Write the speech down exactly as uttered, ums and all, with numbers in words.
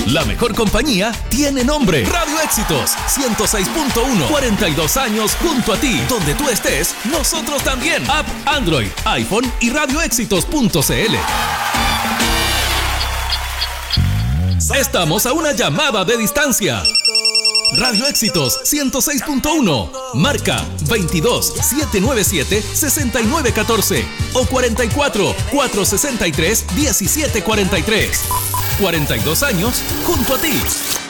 La mejor compañía tiene nombre. Radio Éxitos ciento seis punto uno. cuarenta y dos años junto a ti. Donde tú estés, nosotros también. App Android, iPhone y radioéxitos punto cl. Estamos a una llamada de distancia. Radio Éxitos ciento seis punto uno. Marca veintidós, setecientos noventa y siete, sesenta y nueve catorce o cuarenta y cuatro, cuatrocientos sesenta y tres, diecisiete cuarenta y tres. cuarenta y dos años junto a ti.